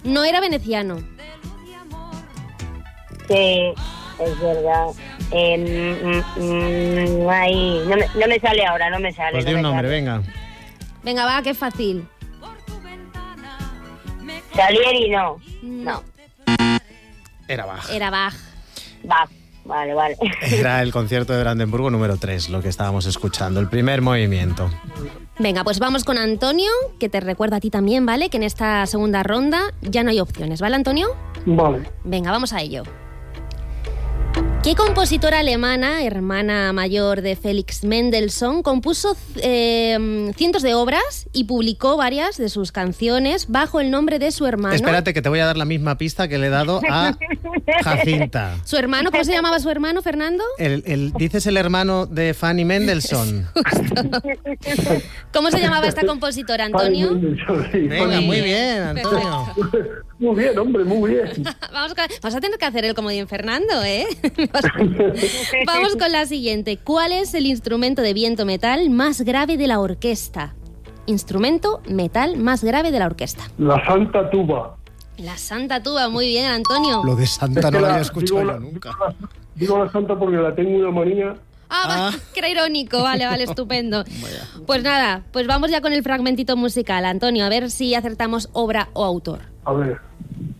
No era veneciano. Sí, es verdad. Ahí, no me sale ahora, no me sale. Pues di un nombre, venga. Venga, va, que es fácil. Salieri no. No. Era Bach. Era Bach. Va, vale. Era el concierto de Brandenburgo número 3, lo que estábamos escuchando, el primer movimiento. Venga, pues vamos con Antonio, que te recuerdo a ti también, ¿vale? Que en esta segunda ronda ya no hay opciones, ¿vale, Antonio? Vale. Venga, vamos a ello. ¿Qué compositora alemana, hermana mayor de Felix Mendelssohn, compuso cientos de obras y publicó varias de sus canciones bajo el nombre de su hermano? Espérate, que te voy a dar la misma pista que le he dado a Jacinta. ¿Su hermano? ¿Cómo se llamaba su hermano, Fernando? ¿Dices el hermano de Fanny Mendelssohn? ¿Cómo se llamaba esta compositora, Antonio? Venga, muy bien, Antonio. Muy bien, hombre, muy bien. Vamos a tener que hacer el comodín Fernando, ¿eh? Vamos con la siguiente. ¿Cuál es el instrumento de viento metal más grave de la orquesta? Instrumento metal más grave de la orquesta. La Santa Tuba. La Santa Tuba, muy bien, Antonio. Lo de Santa no lo había escuchado yo nunca. Digo la Santa porque la tengo una manía. Que era irónico, vale, estupendo. Pues nada, pues vamos ya con el fragmentito musical. Antonio, a ver si acertamos obra o autor. A ver.